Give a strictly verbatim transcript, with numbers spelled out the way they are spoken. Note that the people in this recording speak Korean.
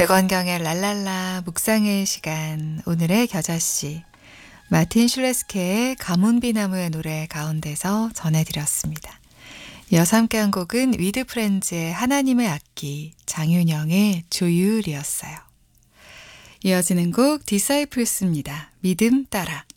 백원경의 랄랄라 묵상의 시간, 오늘의 겨자씨 마틴 슐레스케의 가문비나무의 노래 가운데서 전해드렸습니다. 이어서 함께한 곡은 위드 프렌즈의 하나님의 악기, 장윤영의 조율이었어요. 이어지는 곡 디사이플스입니다. 믿음 따라.